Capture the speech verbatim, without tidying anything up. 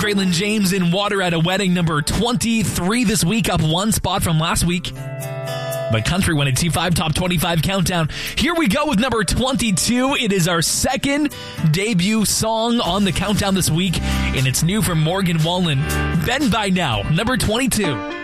Braylon James in Water at a Wedding, number twenty-three this week, up one spot from last week. But country went a T five Top twenty-five Countdown. Here we go with number twenty-two. It is our second debut song on the countdown this week, and it's new from Morgan Wallen. Ben By Now, number twenty-two.